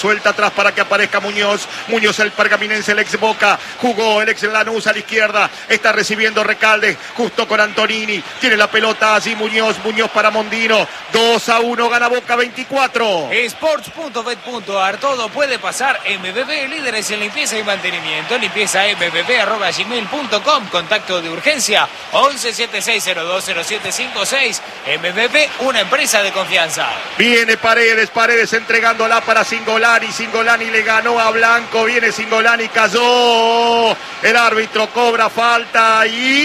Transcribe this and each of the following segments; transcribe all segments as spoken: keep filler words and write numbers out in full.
Suelta atrás para que aparezca Muñoz. Muñoz, el pergaminense, el ex Boca. Jugó el ex Lanús a la izquierda. Está recibiendo Recalde justo con Antonini. Tiene la pelota allí Muñoz. Muñoz para Mondino. dos a uno gana Boca veinticuatro. Sports punto bet punto a r. Todo puede pasar. M B B, líderes en limpieza y mantenimiento. Limpieza m b b arroba gmail punto com. Contacto de urgencia once setenta y seis cero dos cero siete cinco seis. M B B, una empresa de confianza. Viene Paredes. Paredes entregándola para Singolani. Singolani le ganó a Blanco. Viene Singolani, cayó. El árbitro cobra falta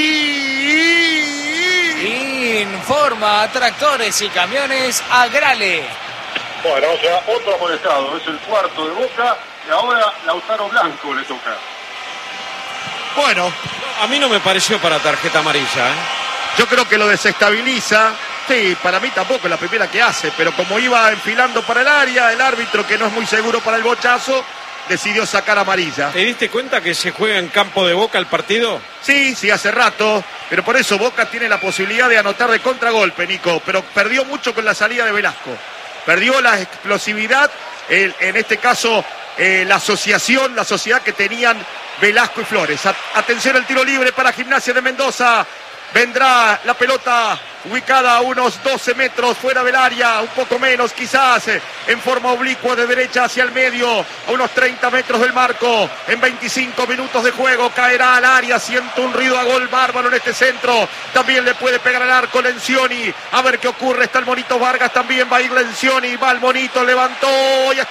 y... informa a Tractores y Camiones Agrale. Bueno, o sea, otro amonestado. Es el cuarto de Boca y ahora Lautaro Blanco le toca. Bueno, a mí no me pareció para tarjeta amarilla, ¿eh? Yo creo que lo desestabiliza. Sí, para mí tampoco es la primera que hace, pero como iba enfilando para el área, el árbitro, que no es muy seguro para el bochazo, decidió sacar amarilla. ¿Te diste cuenta que se juega en campo de Boca el partido? Sí, sí, hace rato, pero por eso Boca tiene la posibilidad de anotar de contragolpe, Nico, pero perdió mucho con la salida de Velasco. Perdió la explosividad, el, en este caso eh, la asociación, la sociedad que tenían Velasco y Flores. A, atención al tiro libre para Gimnasia de Mendoza. Vendrá la pelota ubicada a unos doce metros fuera del área, un poco menos quizás, en forma oblicua de derecha hacia el medio, a unos treinta metros del marco. En veinticinco minutos de juego caerá al área, siento un ruido a gol bárbaro en este centro. También le puede pegar al arco Lencioni. A ver qué ocurre, está el Monito Vargas, también va a ir Lencioni, va el Monito, levantó, y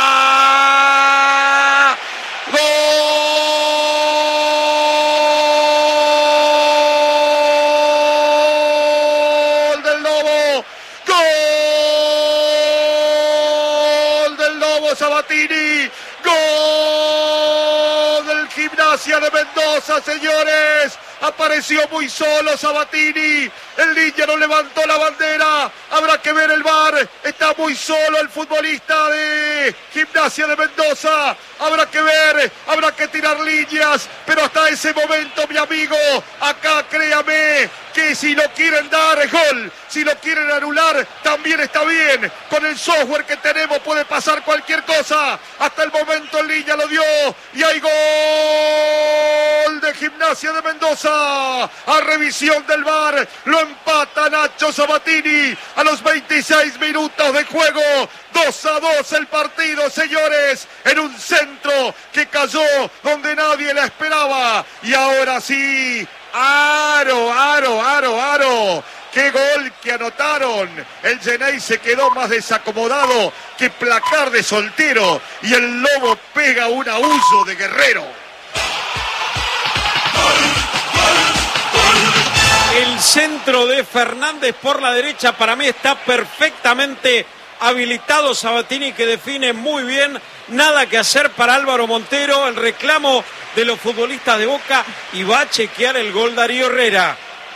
está. ¡Gol! Sabatini, gol del Gimnasia de Mendoza, señores. Apareció muy solo Sabatini. El ninja no levantó la bandera. Habrá que ver el V A R. Está muy solo el futbolista de Gimnasia de Mendoza. Habrá que ver, habrá que tirar líneas. Pero hasta ese momento, mi amigo, acá créame que si lo quieren dar es gol. Si lo quieren anular, también está bien. Con el software que tenemos puede pasar cualquier cosa. Hasta el momento el ninja lo dio. Y hay gol de Gimnasia de Mendoza. A revisión del V A R. Lo empata Nacho Sabatini a los veintiséis minutos de juego. dos a dos el partido, señores, en un centro que cayó donde nadie la esperaba. Y ahora sí, aro, aro, aro, aro. ¡Qué gol que anotaron! El Genei se quedó más desacomodado que placar de Soltero. Y el Lobo pega un aullo de Guerrero. El centro de Fernández por la derecha para mí está perfectamente habilitado. Sabatini, que define muy bien. Nada que hacer para Álvaro Montero. El reclamo de los futbolistas de Boca, y va a chequear el gol Darío Herrera.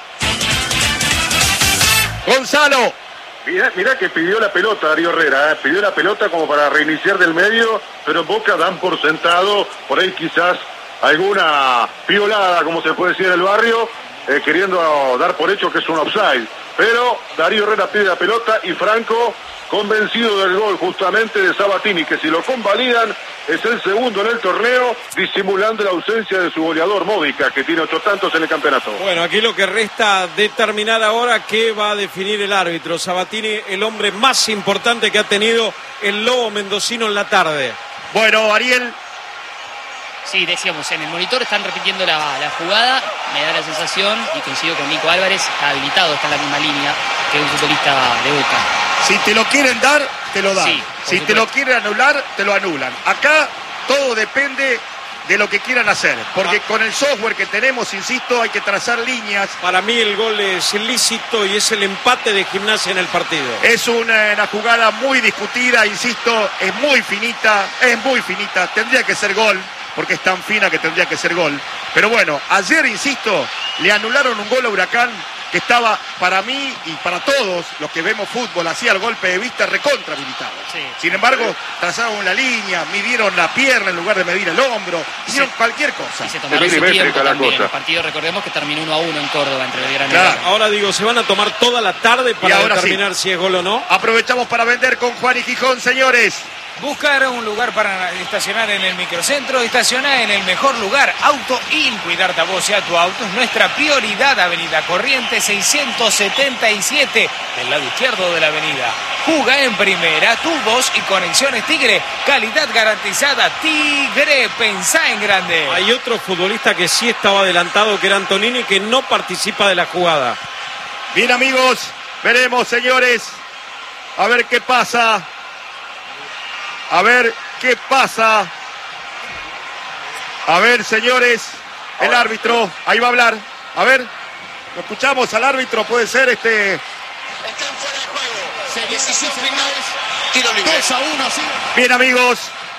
Gonzalo. Mirá, mirá que pidió la pelota Darío Herrera, ¿eh? Pidió la pelota como para reiniciar del medio, pero en Boca dan por sentado, por ahí quizás alguna piolada, como se puede decir en el barrio, eh, queriendo dar por hecho que es un offside. Pero Darío Herrera pide la pelota y Franco, convencido del gol justamente de Sabatini, que si lo convalidan es el segundo en el torneo, disimulando la ausencia de su goleador Módica, que tiene ocho tantos en el campeonato. Bueno, aquí lo que resta determinar ahora qué va a definir el árbitro. Sabatini, el hombre más importante que ha tenido el Lobo mendocino en la tarde. Bueno, Ariel. Sí, decíamos, en el monitor están repitiendo la, la jugada, me da la sensación, y coincido con Nico Álvarez, está habilitado, está en la misma línea que un futbolista de Boca. Si te lo quieren dar, te lo dan. Sí, si supuesto. te lo quieren anular, te lo anulan. Acá todo depende de lo que quieran hacer, porque ah. con el software que tenemos, insisto, hay que trazar líneas. Para mí el gol es ilícito y es el empate de Gimnasia en el partido. Es una, una jugada muy discutida, insisto, es muy finita, es muy finita, tendría que ser gol, porque es tan fina que tendría que ser gol. Pero bueno, ayer, insisto, le anularon un gol a Huracán que estaba, para mí y para todos los que vemos fútbol, hacía el golpe de vista recontra habilitado. Sí. Sin embargo, trazaron la línea, midieron la pierna en lugar de medir el hombro, hicieron sí. cualquier cosa. Y se tomaron su tiempo también. El partido, recordemos que terminó uno a uno en Córdoba entre Belgrano y claro. Ahora digo, se van a tomar toda la tarde para determinar sí. si es gol o no. Aprovechamos para vender con Juan y Gijón, señores. Buscar un lugar para estacionar en el microcentro, estacionar en el mejor lugar. Auto In, cuidarte a vos y a tu auto es nuestra prioridad. Avenida Corrientes seiscientos setenta y siete, del lado izquierdo de la avenida. Juga en primera, tubos y conexiones Tigre. Calidad garantizada. Tigre, pensá en grande. Hay otro futbolista que sí estaba adelantado, que era Antonini, que no participa de la jugada. Bien, amigos, veremos, señores. A ver qué pasa. A ver qué pasa. A ver, señores, el árbitro, ahí va a hablar. A ver, lo escuchamos al árbitro, puede ser este... Están fuera de juego. Se decisión final. Tiro libre. dos a uno, sí. Bien, amigos,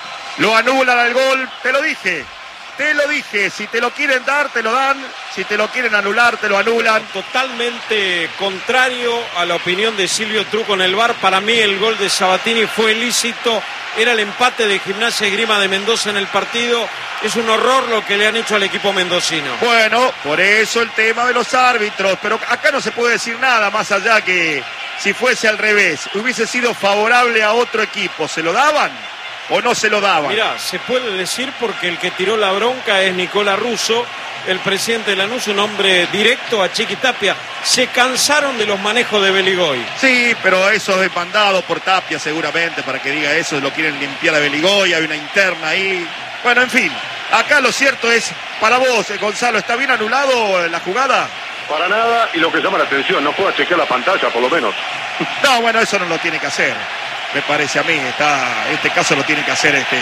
lo anulan al gol. Te lo dije, te lo dije. Si te lo quieren dar, te lo dan. Si te lo quieren anular, te lo anulan. Totalmente contrario a la opinión de Silvio Truco en el V A R. Para mí el gol de Sabatini fue ilícito. Era el empate de Gimnasia y Esgrima de Mendoza en el partido. Es un horror lo que le han hecho al equipo mendocino. Bueno, por eso el tema de los árbitros. Pero acá no se puede decir nada más allá que si fuese al revés. Hubiese sido favorable a otro equipo. ¿Se lo daban o no se lo daban? Mirá, se puede decir porque el que tiró la bronca es Nicolás Russo, el presidente de Lanús, un hombre directo a Chiqui Tapia. Se cansaron de los manejos de Beligoy. Sí, pero eso es mandado por Tapia seguramente para que diga eso. Lo quieren limpiar a Beligoy, hay una interna ahí. Bueno, en fin, acá lo cierto es, para vos, Gonzalo, ¿está bien anulado la jugada? Para nada, y lo que llama la atención, no pueda chequear la pantalla por lo menos. No, bueno, eso no lo tiene que hacer, me parece a mí. Está, este caso lo tiene que hacer este...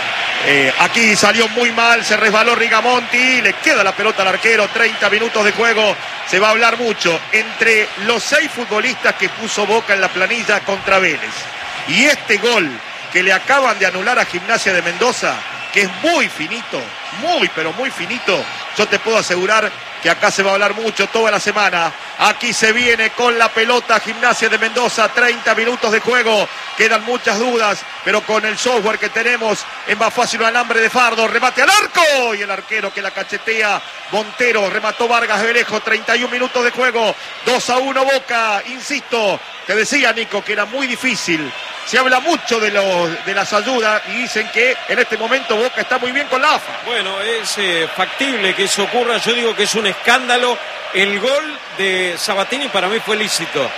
Eh, aquí salió muy mal, se resbaló Rigamonti, le queda la pelota al arquero, treinta minutos de juego, se va a hablar mucho entre los seis futbolistas que puso Boca en la planilla contra Vélez y este gol que le acaban de anular a Gimnasia de Mendoza, que es muy finito, muy pero muy finito. Yo te puedo asegurar que acá se va a hablar mucho toda la semana. Aquí se viene con la pelota Gimnasia de Mendoza, treinta minutos de juego, quedan muchas dudas, pero con el software que tenemos es más fácil un alambre de fardo, remate al arco y el arquero que la cachetea, Montero, remató Vargas de lejos, treinta y un minutos de juego, dos a uno Boca. Insisto, te decía Nico que era muy difícil. Se habla mucho de, los, de las ayudas y dicen que en este momento Boca está muy bien con la A F A. Bueno, es eh, factible que eso ocurra. Yo digo que es un escándalo. El gol de Sabatini para mí fue lícito.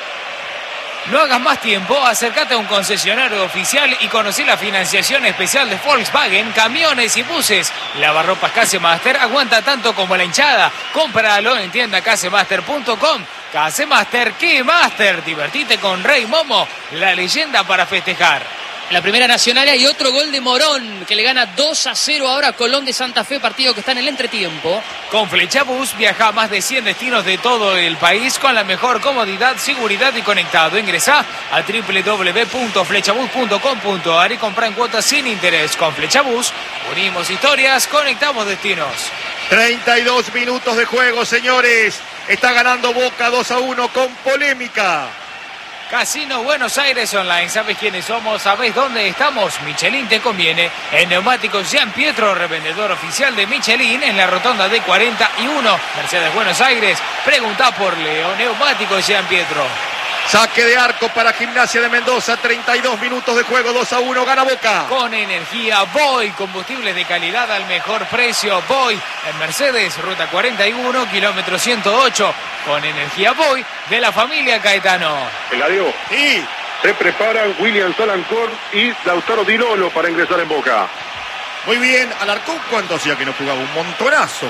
No hagas más tiempo, acércate a un concesionario oficial y conocí la financiación especial de Volkswagen, camiones y buses. Lavarropas Casemaster aguanta tanto como la hinchada. Cómpralo en tienda casemaster punto com. Casemaster, ¿qué Master? Divertite con Rey Momo, la leyenda para festejar. La Primera Nacional hay otro gol de Morón, que le gana dos a cero ahora a Colón de Santa Fe, partido que está en el entretiempo. Con Flechabús viaja a más de cien destinos de todo el país con la mejor comodidad, seguridad y conectado. Ingresá a doble u doble u doble u punto flechabús punto com punto a r y compra en cuotas sin interés. Con Flechabús unimos historias, conectamos destinos. treinta y dos minutos de juego, señores. Está ganando Boca dos a uno con polémica. Casino Buenos Aires Online. ¿Sabes quiénes somos? ¿Sabes dónde estamos? Michelin te conviene. En Neumáticos Gian Pietro, revendedor oficial de Michelin en la rotonda de cuarenta y uno. Mercedes Buenos Aires. Pregunta por Leo. Neumáticos Gian Pietro. Saque de arco para Gimnasia de Mendoza, treinta y dos minutos de juego, dos a uno, gana Boca. Con energía Voy, combustibles de calidad al mejor precio. Voy en Mercedes, ruta cuarenta y uno, kilómetro ciento ocho. Con energía Voy de la familia Caetano. Eladio, Sí, se preparan William Salancón y Lautaro Di Lolo para ingresar en Boca. muy bien. Alarcón, ¿cuánto hacía que no jugaba? Un montonazo.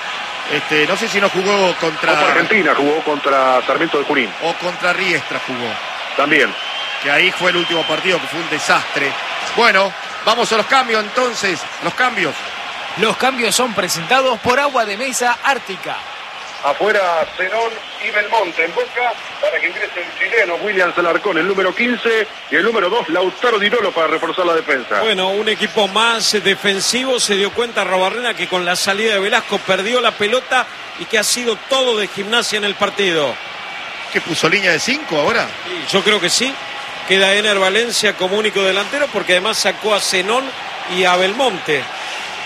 Este, no sé si no jugó contra... Copa Argentina jugó contra Sarmiento de Junín. O contra Riestra jugó. También. Que ahí fue el último partido, que fue un desastre. Bueno, vamos a los cambios entonces. Los cambios. Los cambios son presentados por Agua de Mesa Ártica. Afuera Zenón y Belmonte en Boca para que ingrese el chileno William Salarcón, el número quince, y el número dos Lautaro Di Lolo para reforzar la defensa. Bueno, un equipo más defensivo. Se dio cuenta Robarrena que con la salida de Velasco perdió la pelota y que ha sido todo de Gimnasia en el partido. ¿Qué puso línea de cinco ahora? Sí, yo creo que sí. Queda Ener Valencia como único delantero porque además sacó a Zenón y a Belmonte.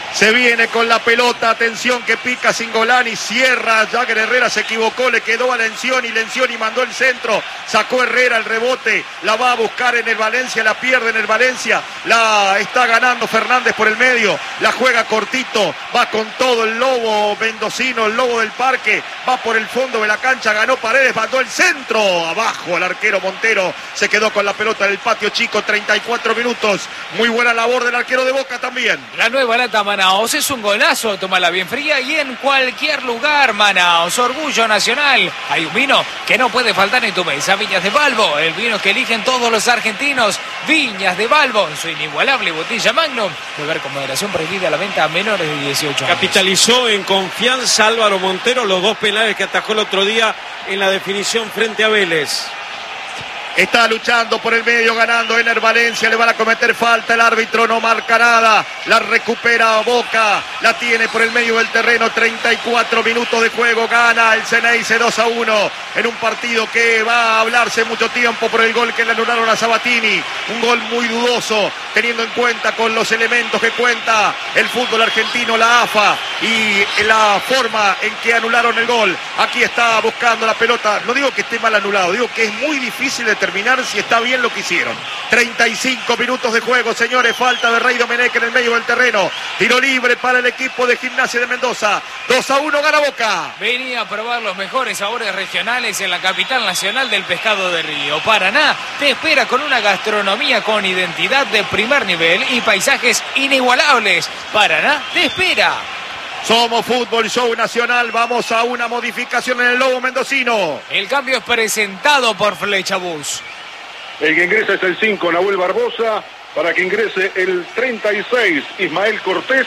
Se viene con la pelota, atención que pica Cingolani, cierra, Jagger Herrera se equivocó, le quedó a Lencioni, Lencioni mandó el centro, sacó Herrera el rebote, la va a buscar en el Valencia, la pierde en el Valencia, la está ganando Fernández por el medio, la juega cortito, va con todo el lobo mendocino, el lobo del parque, va por el fondo de la cancha, ganó Paredes, mandó el centro, abajo el arquero Montero, se quedó con la pelota en el patio chico, treinta y cuatro minutos, muy buena labor del arquero de Boca también. La nueva lata Manaos es un golazo, tómala bien fría y en cualquier lugar. Manaos, orgullo nacional. Hay un vino que no puede faltar en tu mesa, Viñas de Balbo, el vino que eligen todos los argentinos. Viñas de Balbo, en su inigualable botella Magnum. Beber con moderación, prohibida la venta a menores de dieciocho años. Capitalizó en confianza Álvaro Montero los dos penales que atajó el otro día en la definición frente a Vélez. Está luchando por el medio, ganando Ener Valencia, le van a cometer falta, el árbitro no marca nada, la recupera Boca, la tiene por el medio del terreno, treinta y cuatro minutos de juego, gana el Ceneice dos a uno, en un partido que va a hablarse mucho tiempo por el gol que le anularon a Sabatini, un gol muy dudoso, teniendo en cuenta con los elementos que cuenta el fútbol argentino, la A F A, y la forma en que anularon el gol. Aquí está buscando la pelota, no digo que esté mal anulado, digo que es muy difícil determinar si está bien lo que hicieron. treinta y cinco minutos de juego, señores, falta de Rey Domenech en el medio del terreno, tiro libre para el equipo de Gimnasia de Mendoza, dos a uno gana Boca. Venía a probar los mejores sabores regionales en la capital nacional del pescado de río. Paraná te espera con una gastronomía con identidad de primer nivel y paisajes inigualables. Paraná te espera. Somos Fútbol Show Nacional, vamos a una modificación en el lobo mendocino. El cambio es presentado por Flechabús. El que ingresa es el cinco, Nahuel Barbosa, para que ingrese el treinta y seis, Ismael Cortés.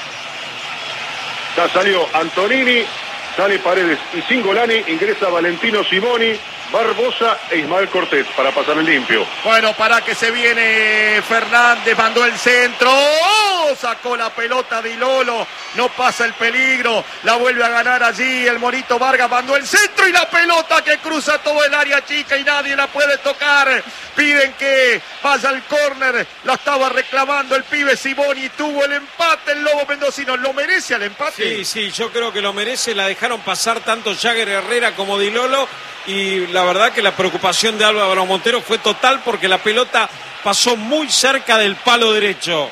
Ya salió Antonini, sale Paredes y Cingolani, ingresa Valentino Simoni, Barbosa e Ismael Cortés para pasar el limpio. Bueno, para que se viene Fernández, mandó el centro, ¡oh! Sacó la pelota de Lolo, no pasa el peligro, la vuelve a ganar allí el Morito Vargas, mandó el centro y la pelota que cruza todo el área chica y nadie la puede tocar. Piden que vaya al córner, la estaba reclamando el pibe Simoni, tuvo el empate el lobo mendocino, ¿lo merece al empate? Sí, sí, yo creo que lo merece, la dejaron pasar tanto Jagger Herrera como Di Lolo. Y la verdad que la preocupación de Álvaro Montero fue total porque la pelota pasó muy cerca del palo derecho.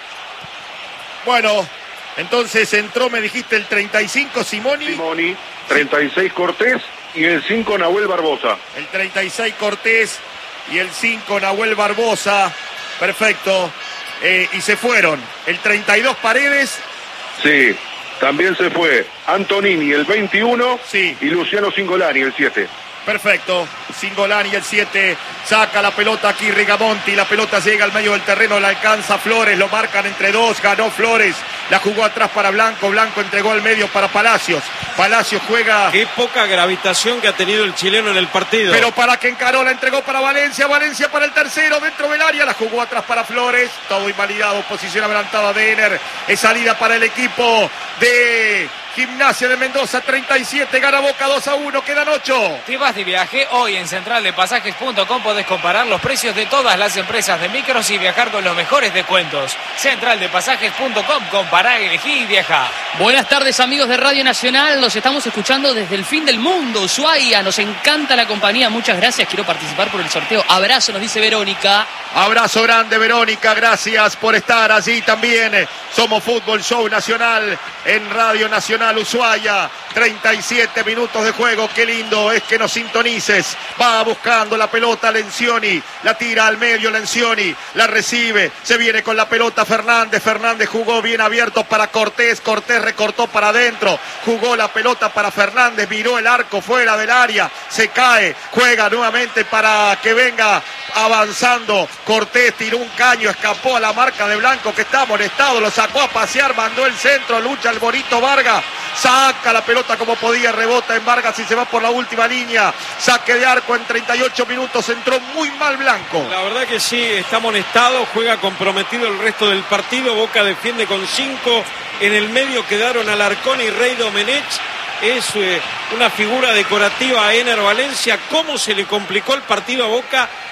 Bueno, entonces entró, me dijiste, el treinta y cinco Simoni. Simoni, treinta y seis Cortés y el cinco Nahuel Barbosa. El treinta y seis Cortés y el cinco Nahuel Barbosa. Perfecto. Eh, y se fueron. El treinta y dos Paredes. Sí, también se fue Antonini, el veintiuno. Sí. Y Luciano Cingolani, el siete. Perfecto, Cingolani el siete, saca la pelota aquí Rigamonti, la pelota llega al medio del terreno, la alcanza Flores, lo marcan entre dos, ganó Flores, la jugó atrás para Blanco, Blanco entregó al medio para Palacios, Palacios juega... Qué poca gravitación que ha tenido el chileno en el partido. Pero para que encaró, la entregó para Valencia, Valencia para el tercero, dentro del área, la jugó atrás para Flores, todo invalidado, posición adelantada de Ener, es salida para el equipo de... Gimnasia de Mendoza, treinta y siete, gana Boca dos a uno, quedan ocho. Te vas de viaje, hoy en central de pasajes punto com podés comparar los precios de todas las empresas de micros y viajar con los mejores descuentos. central de pasajes punto com, compará, elegí y viaja. Buenas tardes, amigos de Radio Nacional, los estamos escuchando desde el fin del mundo, Ushuaia, nos encanta la compañía, muchas gracias, quiero participar por el sorteo. Abrazo, nos dice Verónica. Abrazo grande, Verónica, gracias por estar allí también. Somos Fútbol Show Nacional en Radio Nacional Ushuaia, treinta y siete minutos de juego, qué lindo es que nos sintonices. Va buscando la pelota Lencioni, la tira al medio Lencioni, la recibe, se viene con la pelota Fernández, Fernández jugó bien abierto para Cortés, Cortés recortó para adentro, jugó la pelota para Fernández, miró el arco fuera del área, se cae, juega nuevamente para que venga avanzando, Cortés tiró un caño, escapó a la marca de Blanco que está molestado, lo sacó a pasear, mandó el centro, lucha el Bonito Vargas, saca la pelota como podía, rebota en Vargas y se va por la última línea, saque de arco en treinta y ocho minutos, entró muy mal Blanco. La verdad que sí, está amonestado, juega comprometido el resto del partido, Boca defiende con cinco, en el medio quedaron Alarcón y Rey Domenech, es eh, una figura decorativa a Ener Valencia, cómo se le complicó el partido a Boca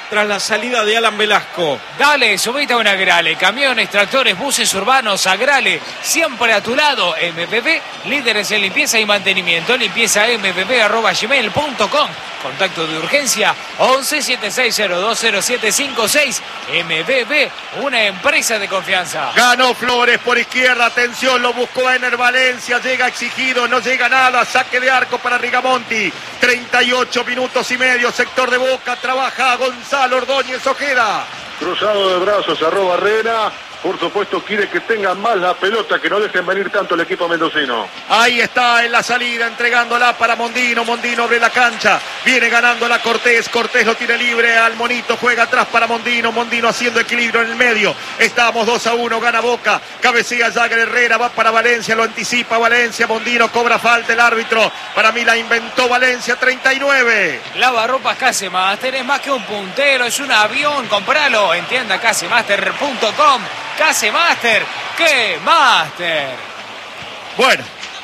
tras la salida de Alan Velasco. Dale, subite a una Agrale. Camiones, tractores, buses urbanos, Agrale. Siempre a tu lado. M V B, líderes en limpieza y mantenimiento. Limpieza m v b arroba gmail punto com. Contacto de urgencia once setenta y seis cero dos cero siete cinco seis. M V B, una empresa de confianza. Ganó Flores por izquierda, atención, lo buscó Ener Valencia, llega exigido, no llega nada, saque de arco para Rigamonti, treinta y ocho minutos y medio, sector de Boca, trabaja Gonzalo Ordóñez Ojeda. Cruzado de brazos, arroba Barrera. Por supuesto quiere que tengan más la pelota, que no dejen venir tanto el equipo mendocino. Ahí está en la salida, entregándola para Mondino. Mondino abre la cancha, viene ganándola Cortés. Cortés lo tiene libre al Monito, juega atrás para Mondino. Mondino haciendo equilibrio en el medio. Estamos dos a uno, gana Boca. Cabecea Jagger Herrera, va para Valencia, lo anticipa Valencia. Mondino cobra falta el árbitro. Para mí la inventó Valencia, treinta y nueve. Lavarropas Casemaster es más que un puntero, es un avión. Compralo en tienda casemaster punto com. Casemaster, ¡qué máster! Bueno,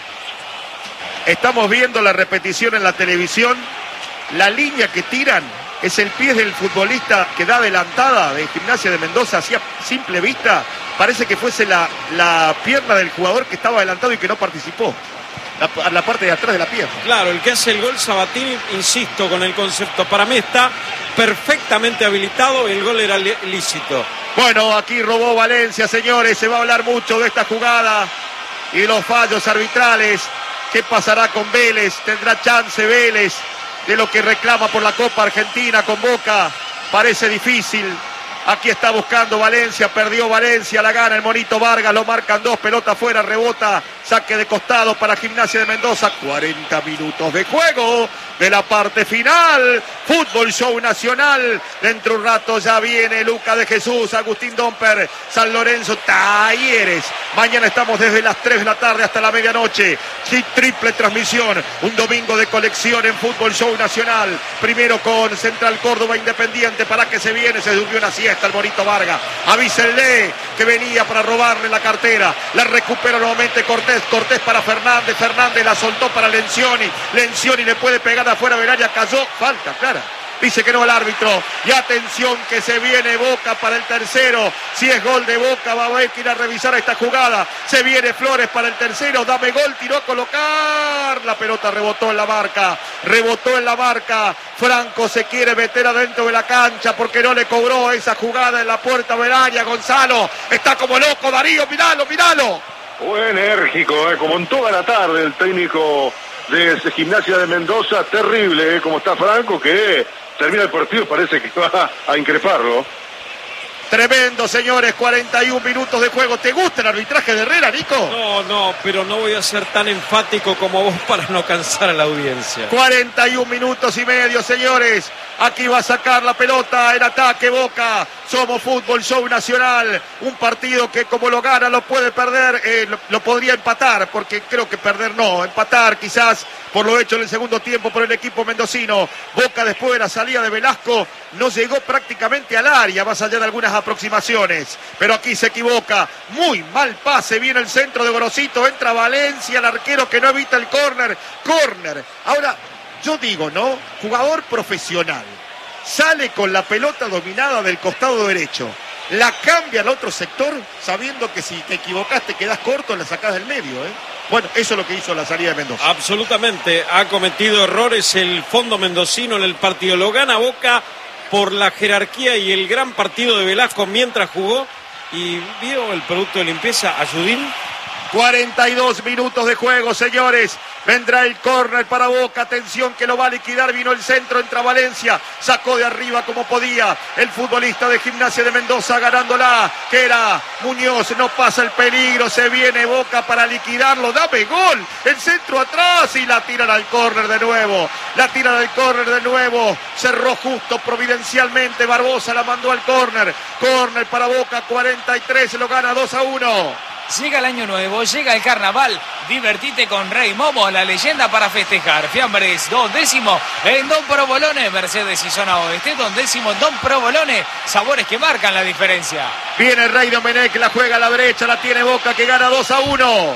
estamos viendo la repetición en la televisión. La línea que tiran es el pie del futbolista que da adelantada de Gimnasia de Mendoza, hacia simple vista. Parece que fuese la, la pierna del jugador que estaba adelantado y que no participó. La, la parte de atrás de la pierna. Claro, el que hace el gol, Sabatini, insisto con el concepto, para mí está perfectamente habilitado, el gol era lícito. Bueno, aquí robó Valencia, señores, se va a hablar mucho de esta jugada y de los fallos arbitrales. ¿Qué pasará con Vélez? ¿Tendrá chance Vélez de lo que reclama por la Copa Argentina con Boca? Parece difícil. Aquí está buscando Valencia, perdió Valencia, la gana el Monito Vargas, lo marcan dos, pelota afuera, rebota, saque de costado para Gimnasia de Mendoza, cuarenta minutos de juego de la parte final, Fútbol Show Nacional, dentro de un rato ya viene Luca de Jesús, Agustín Domper, San Lorenzo, Talleres, mañana estamos desde las tres de la tarde hasta la medianoche, sí, triple transmisión, un domingo de colección en Fútbol Show Nacional, primero con Central Córdoba Independiente, para que se viene, se durmió una siesta el Monito Vargas, avísenle que venía para robarle la cartera, la recupera nuevamente Cortés, Cortés para Fernández, Fernández la soltó para Lencioni, Lencioni le puede pegar afuera del área, cayó, falta clara, dice que no el árbitro, y atención que se viene Boca para el tercero, si es gol de Boca va a haber que ir a revisar esta jugada, se viene Flores para el tercero, dame gol, tiró a colocar, la pelota rebotó en la marca, rebotó en la marca, Franco se quiere meter adentro de la cancha porque no le cobró esa jugada en la puerta del área, Gonzalo, está como loco Darío, miralo, miralo. Fue enérgico, eh, como en toda la tarde el técnico de Gimnasia de Mendoza, terrible, eh, como está Franco, que termina el partido, parece que va a increparlo. Tremendo, señores, cuarenta y un minutos de juego. ¿Te gusta el arbitraje de Herrera, Nico? No, no, pero no voy a ser tan enfático como vos para no cansar a la audiencia. cuarenta y un minutos y medio, señores. Aquí va a sacar la pelota en ataque Boca. Somos Fútbol Show Nacional. Un partido que como lo gana lo puede perder, eh, lo, lo podría empatar, porque creo que perder no. Empatar quizás por lo hecho en el segundo tiempo por el equipo mendocino. Boca después de la salida de Velasco no llegó prácticamente al área, más allá de algunas aproximaciones. Pero aquí se equivoca. Muy mal pase, viene el centro de Gorosito, entra Valencia, el arquero que no evita el córner. Córner. Ahora, yo digo, ¿no? Jugador profesional. Sale con la pelota dominada del costado derecho. La cambia al otro sector, sabiendo que si te equivocaste quedás corto, la sacás del medio, ¿eh? Bueno, eso es lo que hizo la salida de Mendoza. Absolutamente, ha cometido errores el fondo mendocino en el partido. Lo gana Boca por la jerarquía y el gran partido de Velasco mientras jugó. Y vio el producto de limpieza, Ayudín. cuarenta y dos minutos de juego, señores. Vendrá el córner para Boca. Atención que lo va a liquidar. Vino el centro, entra Valencia. Sacó de arriba como podía. El futbolista de Gimnasia de Mendoza ganándola. Que era Muñoz. No pasa el peligro. Se viene Boca para liquidarlo. Dame gol. El centro atrás y la tiran al córner de nuevo. La tiran al córner de nuevo. Cerró justo providencialmente. Barbosa la mandó al córner. Córner para Boca. cuarenta y tres. Lo gana dos a uno. Llega el año nuevo, llega el carnaval, divertite con Rey Momo, la leyenda para festejar. Fiambres, dos décimo en Don Provolone, Mercedes y Zona Oeste, Don décimo en Don Provolone, sabores que marcan la diferencia. Viene Rey Domenech, la juega a la derecha, la tiene Boca que gana dos a uno.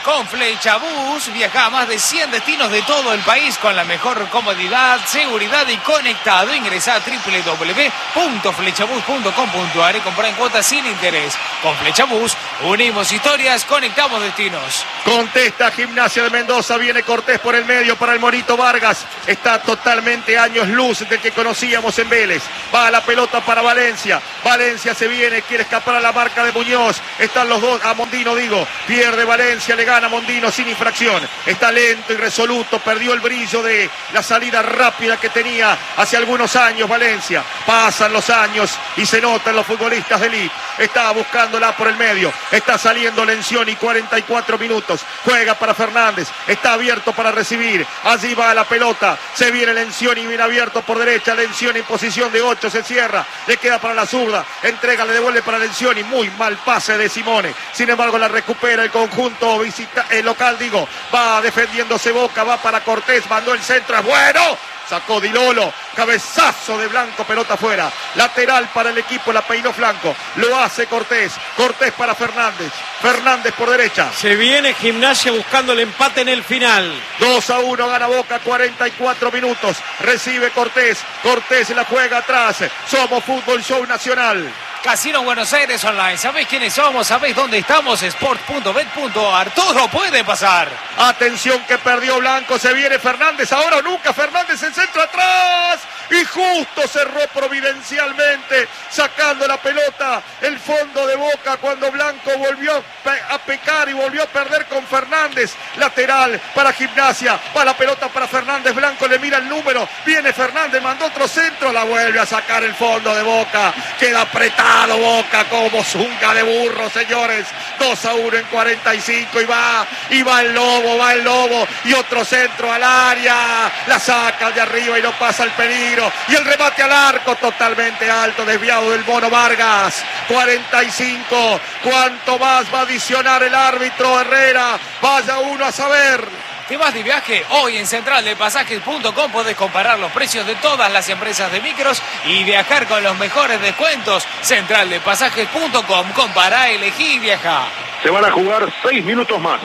Con Flechabús viaja a más de cien destinos de todo el país con la mejor comodidad, seguridad y conectado. Ingresa a doble u doble u doble u punto flechabús punto com punto a r y compra en cuotas sin interés. Con Flechabús unimos historias, conectamos destinos. Contesta Gimnasia de Mendoza, viene Cortés por el medio para el Morito Vargas. Está totalmente años luz del que conocíamos en Vélez. Va a la pelota para Valencia. Valencia se viene, quiere escapar a la marca de Muñoz. Están los dos, a Mondino digo. Pierde Valencia, le gana Mondino sin infracción. Está lento y resoluto, perdió el brillo de la salida rápida que tenía hace algunos años Valencia. Pasan los años y se notan los futbolistas de elite. Está buscándola por el medio. Está saliendo Lencioni, cuarenta y cuatro minutos. Juega para Fernández. Está abierto para recibir. Allí va la pelota. Se viene Lencioni, bien abierto por derecha. Lencioni en posición de ocho, se cierra. Le queda para la zurda. Entrega, le devuelve para Lencioni. Muy mal pase de Simone. Sin embargo, la recupera el conjunto visita, el local, digo. Va defendiéndose Boca. Va para Cortés. Mandó el centro. Es bueno. Sacó Di Lolo, cabezazo de Blanco, pelota afuera. Lateral para el equipo, la peinó Flanco. Lo hace Cortés. Cortés para Fernández. Fernández por derecha. Se viene Gimnasia buscando el empate en el final. dos a uno gana Boca, cuarenta y cuatro minutos. Recibe Cortés. Cortés la juega atrás. Somos Fútbol Show Nacional. Casino Buenos Aires Online. ¿Sabés quiénes somos? ¿Sabés dónde estamos? sport punto bet punto a r. Todo puede pasar. Atención que perdió Blanco. Se viene Fernández. Ahora o nunca. Fernández en centro atrás. Y justo cerró providencialmente. Sacando la pelota. El fondo de Boca cuando Blanco volvió a pecar y volvió a perder con Fernández. Lateral para Gimnasia. Va la pelota para Fernández. Blanco le mira el número. Viene Fernández. Mandó otro centro. La vuelve a sacar el fondo de Boca. Queda apretado Boca como zunga de burro, señores. dos a uno en cuarenta y cinco y va, y va el Lobo, va el Lobo y otro centro al área, la saca de arriba y no pasa el peligro y el remate al arco totalmente alto, desviado del Mono Vargas. cuarenta y cinco, ¿cuánto más va a adicionar el árbitro Herrera? Vaya uno a saber. ¿Te vas de viaje? Hoy en central de pasajes punto com podés comparar los precios de todas las empresas de micros y viajar con los mejores descuentos. central de pasajes punto com, compará, elegí y viaja. Se van a jugar seis minutos más.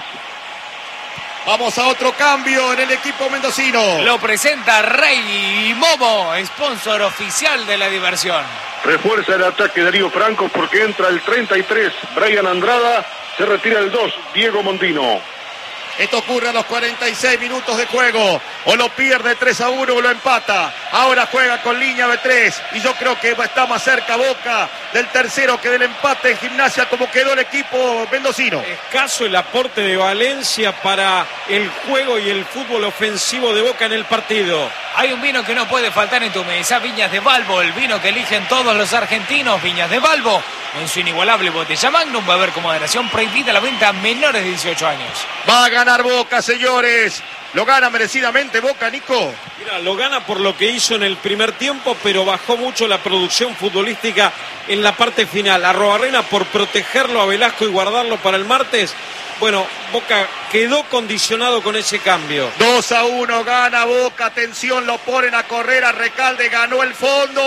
Vamos a otro cambio en el equipo mendocino. Lo presenta Rey Momo, sponsor oficial de la diversión. Refuerza el ataque Darío Franco porque entra el treinta y tres, Brian Andrada. Se retira el dos, Diego Mondino. Esto ocurre a los cuarenta y seis minutos de juego. O lo pierde tres a uno o lo empata. Ahora juega con línea de tres. Y yo creo que está más cerca Boca del tercero que del empate en Gimnasia como quedó el equipo mendocino. Escaso el aporte de Valencia para el juego y el fútbol ofensivo de Boca en el partido. Hay un vino que no puede faltar en tu mesa. Viñas de Balbo, el vino que eligen todos los argentinos. Viñas de Balbo, en su inigualable botella Magnum. Va a haber con moderación prohibida la venta a menores de dieciocho años. Va a ganar Boca, señores. Lo gana merecidamente Boca, Nico. Mira, lo gana por lo que hizo en el primer tiempo, pero bajó mucho la producción futbolística en la parte final. Arrobarrena por protegerlo a Velasco y guardarlo para el martes. Bueno, Boca quedó condicionado con ese cambio. dos a uno gana Boca. Atención, lo ponen a correr a Recalde. Ganó el fondo.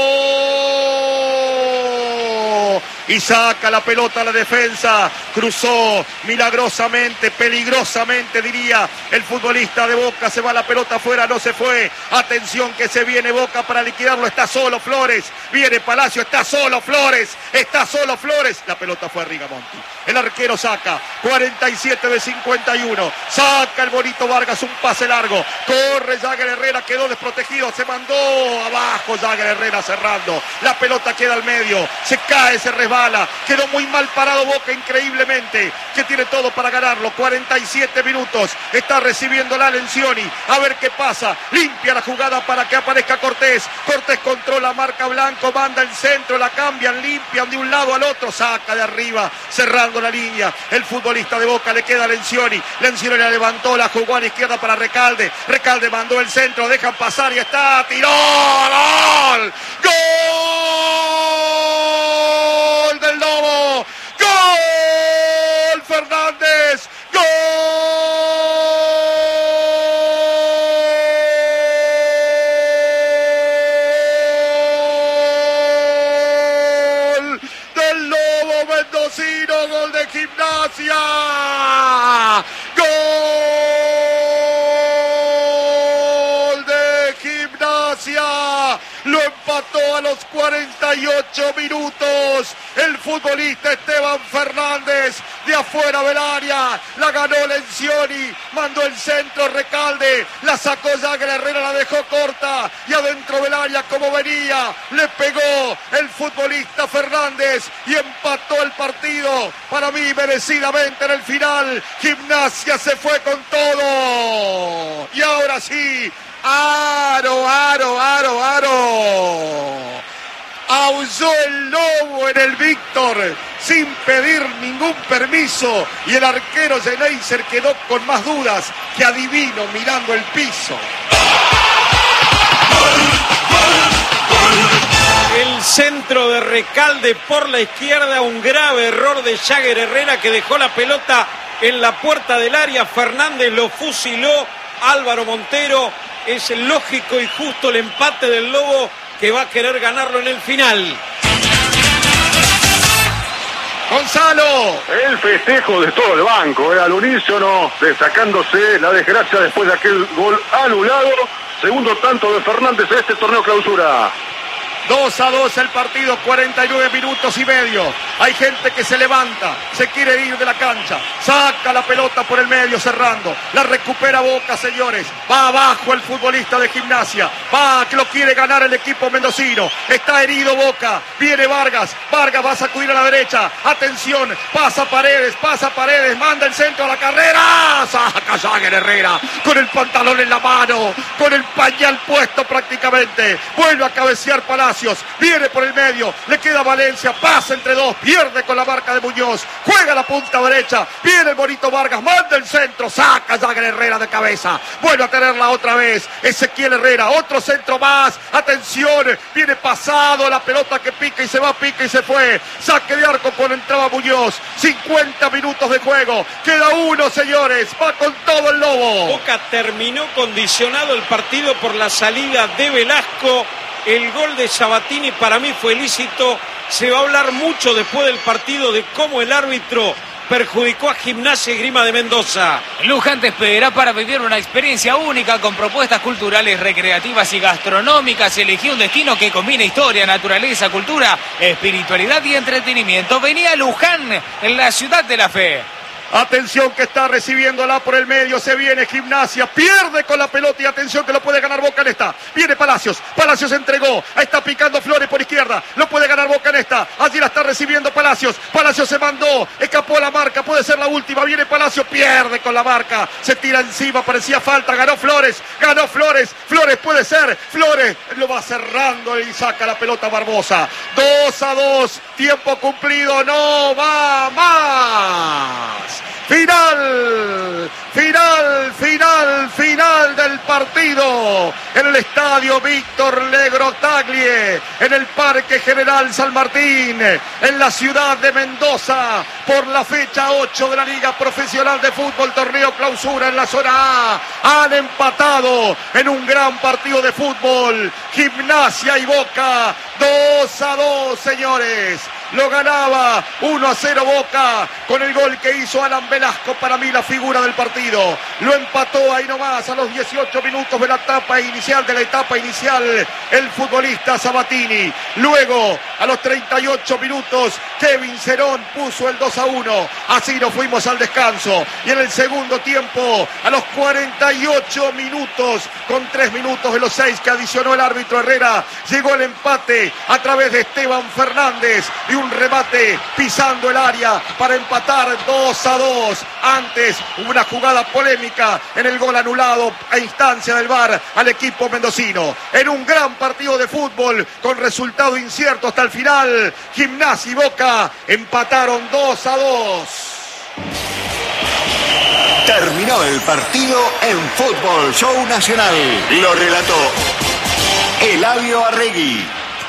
Y saca la pelota a la defensa. Cruzó milagrosamente, peligrosamente diría el futbolista de Boca. Se va la pelota afuera, no se fue. Atención que se viene Boca para liquidarlo. Está solo Flores. Viene Palacio, está solo Flores. Está solo Flores. La pelota fue a Rigamonti. El arquero saca. cuarenta y siete de cincuenta y uno. Saca el bonito Vargas, un pase largo. Corre Jagger Herrera, quedó desprotegido. Se mandó abajo Jagger Herrera cerrando. La pelota queda al medio. Se cae, se resbala. Quedó muy mal parado Boca, increíblemente. Que tiene todo para ganarlo. cuarenta y siete minutos. Está recibiendo la Lencioni. A ver qué pasa. Limpia la jugada para que aparezca Cortés. Cortés controla, marca Blanco. Manda el centro, la cambian, limpian de un lado al otro. Saca de arriba, cerrando la línea. El futbolista de Boca, le queda Lencioni. Lencioni la levantó, la jugó a la izquierda para Recalde. Recalde mandó el centro, dejan pasar y está. ¡Tiró! ¡Gol! ¡Gol del Lobo! ¡Gol! Fernández. ¡Gol! Del Lobo mendocino. Gol de Gimnasia. ¡Gol! cuarenta y ocho minutos. El futbolista Esteban Fernández de afuera del área. La ganó Lencioni. Mandó el centro Recalde. La sacó Jagger Herrera, la dejó corta. Y adentro del área como venía. Le pegó el futbolista Fernández. Y empató el partido. Para mí merecidamente en el final. Gimnasia se fue con todo. Y ahora sí. Aro, aro, aro, aro. Aulló el lobo en el Víctor sin pedir ningún permiso y el arquero Geneiser quedó con más dudas que adivino mirando el piso. El centro de Recalde por la izquierda, un grave error de Jagger Herrera que dejó la pelota en la puerta del área. Fernández lo fusiló. Álvaro Montero, es lógico y justo el empate del Lobo que va a querer ganarlo en el final. Gonzalo. El festejo de todo el banco, eh, al unísono, destacándose la desgracia después de aquel gol anulado. Segundo tanto de Fernández en este torneo clausura. dos a dos el partido, cuarenta y nueve minutos y medio. Hay gente que se levanta, se quiere ir de la cancha. Saca la pelota por el medio cerrando. La recupera Boca, señores. Va abajo el futbolista de Gimnasia. Va, que lo quiere ganar el equipo mendocino. Está herido Boca. Viene Vargas. Vargas va a sacudir a la derecha. Atención. Pasa Paredes, pasa Paredes. Manda el centro a la carrera. Saca Jagger Herrera con el pantalón en la mano. Con el pañal puesto prácticamente. Vuelve a cabecear Palacio. Viene por el medio, le queda Valencia, pasa entre dos, pierde con la marca de Muñoz, juega la punta derecha, viene el bonito Vargas, manda el centro, saca Jagger Herrera de cabeza, vuelve a tenerla otra vez, Ezequiel Herrera, otro centro más, atención, viene pasado, la pelota que pica y se va, pica y se fue, saque de arco cuando entraba Muñoz, cincuenta minutos de juego, queda uno, señores, va con todo el Lobo. Boca terminó condicionado el partido por la salida de Velasco. El gol de Sabatini para mí fue lícito. Se va a hablar mucho después del partido de cómo el árbitro perjudicó a Gimnasia y Grima de Mendoza. Luján te espera para vivir una experiencia única con propuestas culturales, recreativas y gastronómicas. Elegí un destino que combina historia, naturaleza, cultura, espiritualidad y entretenimiento. Vení a Luján, en la ciudad de la fe. Atención que está recibiéndola por el medio, se viene Gimnasia, pierde con la pelota y atención que lo puede ganar Boca en esta. Viene Palacios, Palacios entregó, está picando Flores por izquierda, lo puede ganar Boca en esta. Allí la está recibiendo Palacios, Palacios se mandó, escapó la marca, puede ser la última, viene Palacios, pierde con la marca, se tira encima, parecía falta, ganó Flores, ganó Flores, Flores puede ser, Flores lo va cerrando y saca la pelota Barbosa. dos a dos, tiempo cumplido, no va más. Final, final, final, final del partido en el estadio Víctor Legrotaglie, en el Parque General San Martín, en la ciudad de Mendoza, por la fecha ocho de la Liga Profesional de Fútbol, torneo clausura en la zona A. Han empatado en un gran partido de fútbol, Gimnasia y Boca, dos a dos, señores. Lo ganaba uno a cero Boca con el gol que hizo Alan Velasco, para mí la figura del partido. Lo empató ahí nomás a los dieciocho minutos de la etapa inicial, de la etapa inicial, el futbolista Sabatini. Luego, a los treinta y ocho minutos, Kevin Cerón puso el dos a uno. Así nos fuimos al descanso. Y en el segundo tiempo, a los cuarenta y ocho minutos, con tres minutos de los seis que adicionó el árbitro Herrera, llegó el empate a través de Esteban Fernández y un remate pisando el área para empatar dos a dos. Antes hubo una jugada polémica en el gol anulado a instancia del V A R al equipo mendocino. En un gran partido de fútbol con resultado incierto hasta el final, Gimnasia y Boca empataron dos a dos. Terminó el partido en Fútbol Show Nacional. Lo relató Eladio Arregui.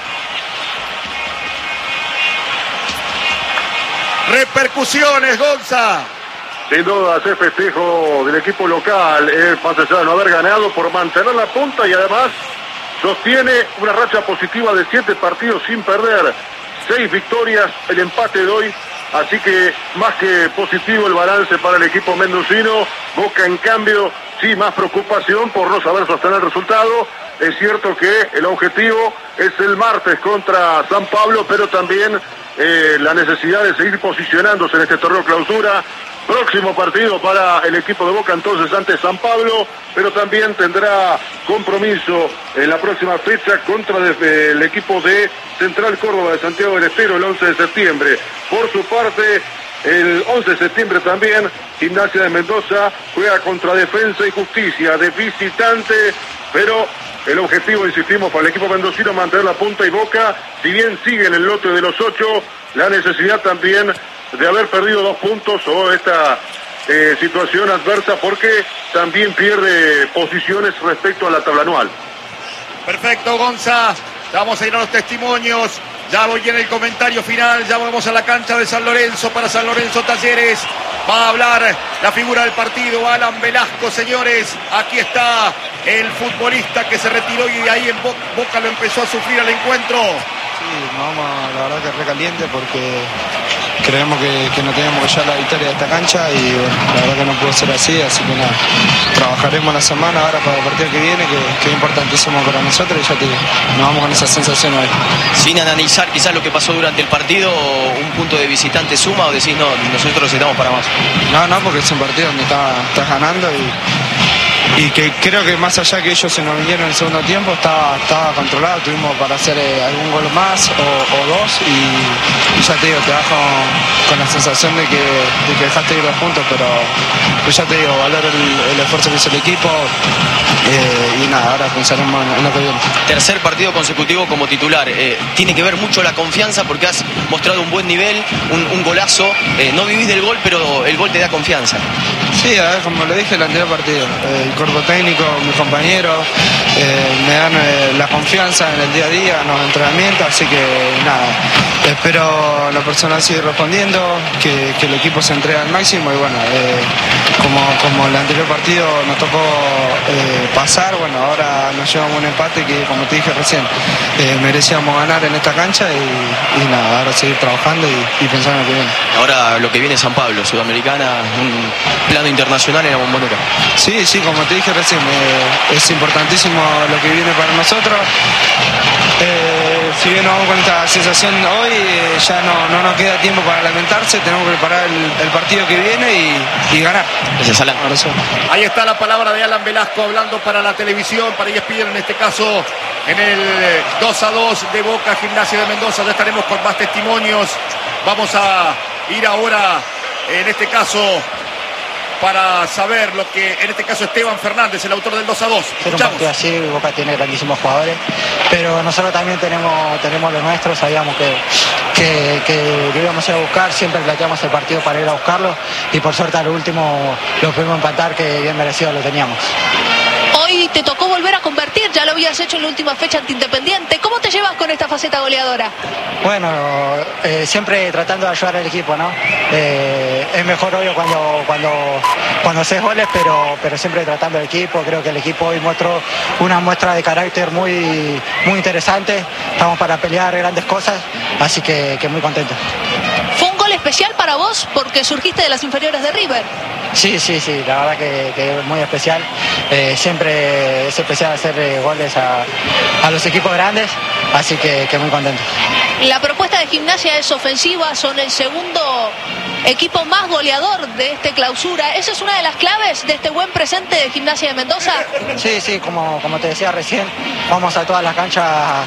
Repercusiones, Gonza. Sin duda, ese festejo del equipo local es más allá de no haber ganado por mantener la punta y además sostiene una racha positiva de siete partidos sin perder, seis victorias, el empate de hoy, así que más que positivo el balance para el equipo mendocino. Boca, en cambio, sí, más preocupación por no saber sostener el resultado. Es cierto que el objetivo es el martes contra San Pablo, pero también eh, la necesidad de seguir posicionándose en este torneo clausura. Próximo partido para el equipo de Boca entonces ante San Pablo, pero también tendrá compromiso en la próxima fecha contra de, el equipo de Central Córdoba de Santiago del Estero el once de septiembre. Por su parte, el once de septiembre también, Gimnasia de Mendoza juega contra Defensa y Justicia de visitante, pero el objetivo, insistimos, para el equipo mendocino mantener la punta y Boca, si bien sigue en el lote de los ocho, la necesidad también de haber perdido dos puntos o esta eh, situación adversa porque también pierde posiciones respecto a la tabla anual. Perfecto, Gonza. Vamos a ir a los testimonios. Ya voy en el comentario final. Ya vamos a la cancha de San Lorenzo para San Lorenzo Talleres. Va a hablar la figura del partido, Alan Velasco, señores. Aquí está el futbolista que se retiró y ahí en Boca lo empezó a sufrir al encuentro. Sí, vamos, la verdad que recaliente porque creemos que, que no teníamos que llevar la victoria de esta cancha y bueno, la verdad que no pudo ser así, así que nada, trabajaremos la semana ahora para el partido que viene, que, que es importantísimo para nosotros y ya te digo, nos vamos con esa sensación hoy. Sin analizar quizás lo que pasó durante el partido, un punto de visitante suma o decís no, nosotros estamos para más. No, no, porque es un partido donde estás está ganando y, y que creo que más allá que ellos se nos vinieron en el segundo tiempo, estaba, estaba controlado, tuvimos para hacer eh, algún gol más o, o dos y, y ya te digo, te vas con, con la sensación de que, de que dejaste ir dos puntos, pero pues ya te digo, valoro el, el esfuerzo que hizo el equipo eh, y nada, ahora pensaremos en, en lo que viene. Tercer partido consecutivo como titular, eh, tiene que ver mucho la confianza porque has mostrado un buen nivel, un, un golazo, eh, no vivís del gol, pero el gol te da confianza. Sí, a ver, como lo dije en el anterior partido, eh, el cuerpo técnico, mis compañeros, eh, me dan eh, la confianza en el día a día, en los entrenamientos, así que nada, espero la persona siga respondiendo, que, que el equipo se entrega al máximo y bueno, eh, como, como el anterior partido nos tocó eh, pasar, bueno, ahora nos llevamos un empate que como te dije recién, eh, merecíamos ganar en esta cancha y, y nada, ahora seguir trabajando y, y pensar en lo que viene. Ahora lo que viene es San Pablo, Sudamericana, un plano internacional en la Bombonera. Sí, sí, como te dije recién, eh, es importantísimo lo que viene para nosotros. Eh, si bien nos vamos con esta sensación hoy, eh, ya no, no nos queda tiempo para lamentarse, tenemos que preparar el, el partido que viene y, y ganar. Gracias, Alan. Ahí está la palabra de Alan Velasco hablando para la televisión, para E S P N en este caso, en el dos a dos de Boca Gimnasia de Mendoza. Ya estaremos con más testimonios. Vamos a ir ahora, en este caso, para saber lo que, en este caso, Esteban Fernández, el autor del dos a dos. Ser un partido así, Boca tiene grandísimos jugadores, pero nosotros también tenemos, tenemos lo nuestro, sabíamos que, que, que lo íbamos a ir a buscar, siempre planteamos el partido para ir a buscarlo y por suerte al último lo pudimos empatar, que bien merecido lo teníamos. Hoy te tocó volver a convertir, ya lo habías hecho en la última fecha ante Independiente. ¿Cómo te llevas con esta faceta goleadora? Bueno, eh, siempre tratando de ayudar al equipo, ¿no? Eh, es mejor obvio cuando, cuando, cuando haces goles, pero, pero siempre tratando al equipo. Creo que el equipo hoy mostró una muestra de carácter muy, muy interesante. Estamos para pelear grandes cosas, así que, que muy contento. ¿Fue un gol especial para vos porque surgiste de las inferiores de River? Sí, sí, sí, la verdad que, que es muy especial. Eh, siempre es especial hacer eh, goles a, a los equipos grandes, así que, que muy contento. La propuesta de Gimnasia es ofensiva, son el segundo equipo más goleador de este clausura. ¿Esa es una de las claves de este buen presente de Gimnasia de Mendoza? Sí, sí, como, como te decía recién, vamos a todas las canchas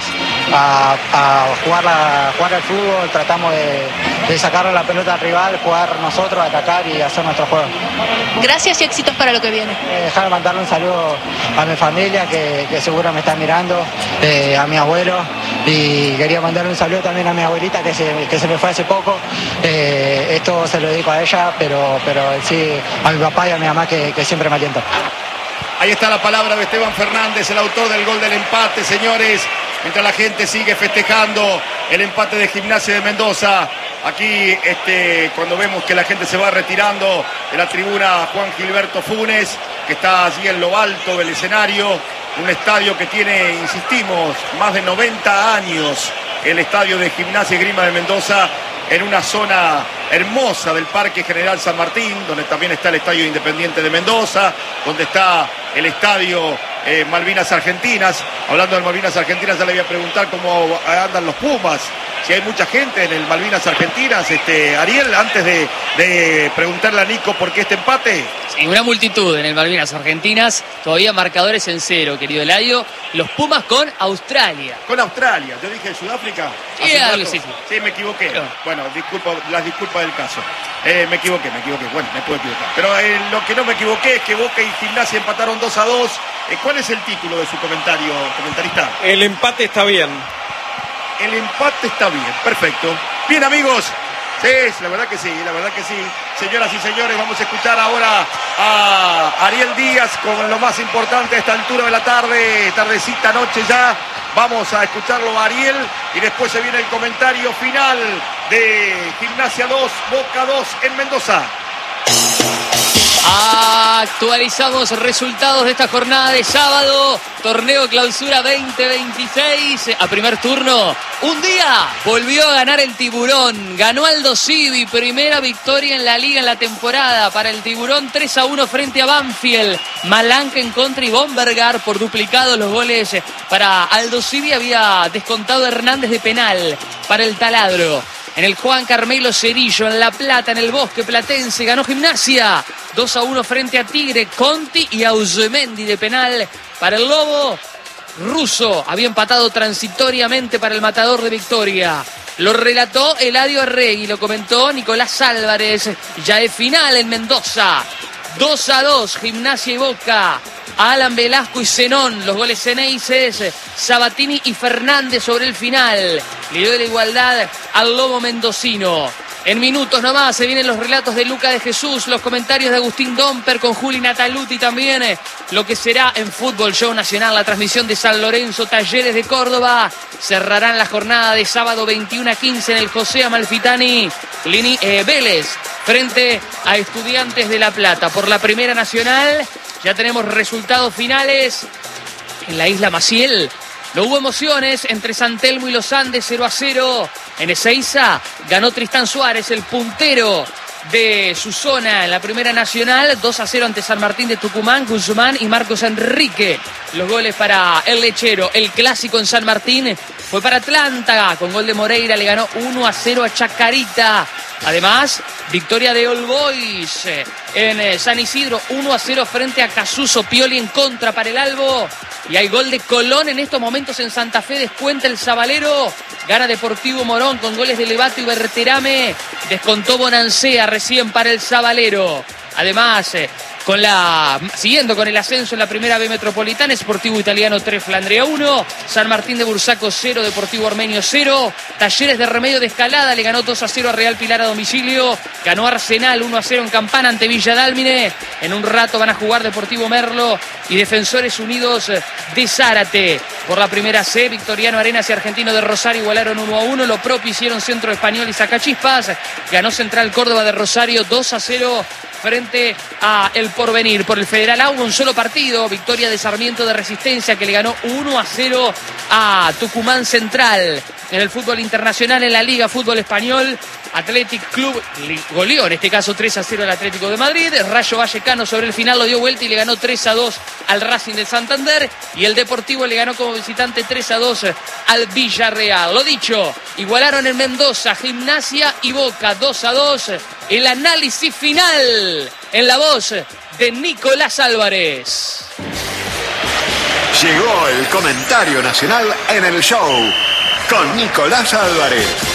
a, a jugar, la, jugar al fútbol, tratamos de, de sacarle la pelota al rival, jugar nosotros, atacar y hacer nuestro juego. Gracias y éxitos para lo que viene. Eh, dejar de mandarle un saludo a mi familia que, que seguro me está mirando, eh, a mi abuelo, y quería mandarle un saludo también a mi abuelita que se, que se me fue hace poco. Eh, esto se lo dedico a ella, pero, pero sí a mi papá y a mi mamá que, que siempre me alientan. Ahí está la palabra de Esteban Fernández, el autor del gol del empate, señores. Mientras la gente sigue festejando el empate de Gimnasia de Mendoza. Aquí, este, cuando vemos que la gente se va retirando de la tribuna Juan Gilberto Funes, que está allí en lo alto del escenario, un estadio que tiene, insistimos, más de noventa años, el estadio de Gimnasia y Esgrima de Mendoza, en una zona hermosa del Parque General San Martín, donde también está el Estadio Independiente de Mendoza, donde está el estadio eh, Malvinas Argentinas. Hablando de Malvinas Argentinas, ya le voy a preguntar cómo andan los Pumas. Si hay mucha gente en el Malvinas Argentinas, este, Ariel, antes de, de preguntarle a Nico por qué este empate. Sí, una multitud en el Malvinas Argentinas, todavía marcadores en cero, querido Eladio. Los Pumas con Australia. Con Australia, yo dije Sudáfrica. Sí, algo, sí, sí. Sí, me equivoqué. Claro. Bueno, disculpa, las disculpas del caso. Eh, me equivoqué, me equivoqué. Bueno, me puedo equivocar. Pero eh, lo que no me equivoqué es que Boca y Gimnasia empataron dos a dos. Eh, ¿Cuál es el título de su comentario, comentarista? El empate está bien. El empate está bien, perfecto. Bien, amigos. Sí, la verdad que sí, la verdad que sí. Señoras y señores, vamos a escuchar ahora a Ariel Díaz con lo más importante a esta altura de la tarde, tardecita, noche ya. Vamos a escucharlo a Ariel y después se viene el comentario final de Gimnasia dos, Boca dos en Mendoza. Actualizamos resultados de esta jornada de sábado. Torneo Clausura veinte veintiséis. A primer turno, un día volvió a ganar el Tiburón. Ganó Aldo Civi, primera victoria en la liga en la temporada para el Tiburón, tres a uno frente a Banfield. Malanca en contra y Bombergar por duplicado los goles para Aldo Civi. Había descontado Hernández de penal para el Taladro. En el Juan Carmelo Cerillo, en La Plata, en el Bosque Platense, ganó Gimnasia. dos a uno frente a Tigre, Conti y Ausemendi de penal para el Lobo. Russo había empatado transitoriamente para el Matador de Victoria. Lo relató Eladio Arregui, lo comentó Nicolás Álvarez. Ya es final en Mendoza. dos a dos, Gimnasia y Boca. Alan Velasco y Zenón, los goles ceneices, Sabatini y Fernández sobre el final. Le dio la igualdad al Lobo mendocino. En minutos nomás se vienen los relatos de Luca de Jesús, los comentarios de Agustín Domper con Juli Nataluti también. Lo que será en Fútbol Show Nacional, la transmisión de San Lorenzo, Talleres de Córdoba. Cerrarán la jornada de sábado veintiuno a quince en el José Amalfitani. Lini, eh, Vélez frente a Estudiantes de La Plata. Por la Primera Nacional ya tenemos resultados finales en la Isla Maciel. No hubo emociones entre San Telmo y Los Andes, cero a cero. En Ezeiza ganó Tristán Suárez, el puntero de su zona en la Primera Nacional, dos a cero ante San Martín de Tucumán, Guzmán y Marcos Enrique. Los goles para el lechero. El clásico en San Martín fue para Atlanta, con gol de Moreira, le ganó uno a cero a Chacarita. Además, victoria de All Boys en San Isidro, uno a cero frente a Casuso. Pioli en contra para el Albo. Y hay gol de Colón en estos momentos en Santa Fe, descuenta el Sabalero. Gana Deportivo Morón con goles de Levato y Berterame. Descontó Bonancea recién para el Sabalero. Además, eh, con la siguiendo con el ascenso en la Primera B Metropolitana, Sportivo Italiano tres, Flandria uno, San Martín de Bursaco cero, Deportivo Armenio cero, Talleres de Remedio de Escalada le ganó dos a cero a Real Pilar a domicilio, ganó Arsenal uno a cero en Campana ante Villa Dálmine. En un rato van a jugar Deportivo Merlo y Defensores Unidos de Zárate. Por la Primera C, Victoriano Arenas y Argentino de Rosario igualaron uno a uno, lo propio hicieron Centro Español y Sacachispas. Ganó Central Córdoba de Rosario dos a cero frente a El Porvenir. Por el Federal A, un solo partido, victoria de Sarmiento de Resistencia que le ganó uno a cero a Tucumán Central. En el fútbol internacional, en la Liga Fútbol Español, Athletic Club goleó en este caso tres a cero al Atlético de Madrid. Rayo Vallecano sobre el final lo dio vuelta y le ganó tres a dos al Racing de Santander. Y el Deportivo le ganó como visitante tres a dos al Villarreal. Lo dicho, igualaron en Mendoza Gimnasia y Boca dos a dos. El análisis final en la voz de Nicolás Álvarez. Llegó el comentario nacional en el show con Nicolás Álvarez.